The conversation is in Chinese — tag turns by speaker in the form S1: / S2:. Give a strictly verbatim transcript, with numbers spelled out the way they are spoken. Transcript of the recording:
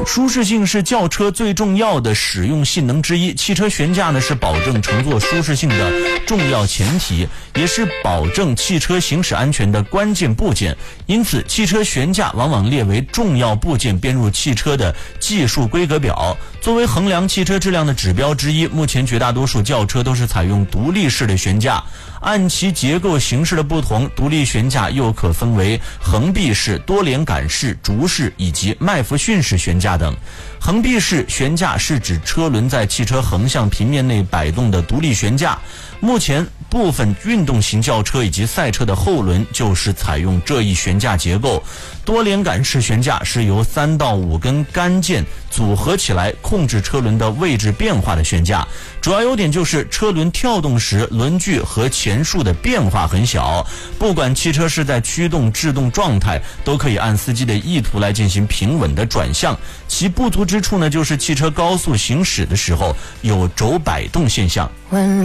S1: 舒适性是轿车最重要的使用性能之一，汽车悬架呢是保证乘坐舒适性的重要前提，也是保证汽车行驶安全的关键部件。因此，汽车悬架往往列为重要部件，编入汽车的技术规格表。作为衡量汽车质量的指标之一，目前绝大多数轿车都是采用独立式的悬架。按其结构形式的不同，独立悬架又可分为横臂式、多连杆式、竹式以及麦弗逊式悬架等。横臂式悬架是指车轮在汽车横向平面内摆动的独立悬架。目前部分运动型轿车以及赛车的后轮就是采用这一悬架结构。多连杆式悬架是由三到五根杆件组合起来控制车轮的位置变化的悬架，主要优点就是车轮跳动时轮距和前束的变化很小，不管汽车是在驱动制动状态，都可以按司机的意图来进行平稳的转向。其不足之处呢，就是汽车高速行驶的时候有轴摆动现象。